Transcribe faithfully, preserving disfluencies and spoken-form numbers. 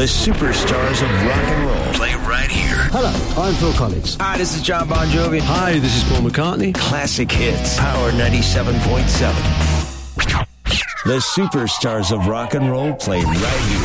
The superstars of rock and roll play right here. Hello, I'm Phil Collins. Hi, this is John Bon Jovi. Hi, this is Paul McCartney. Classic hits. Power ninety-seven point seven. The superstars of rock and roll play right here.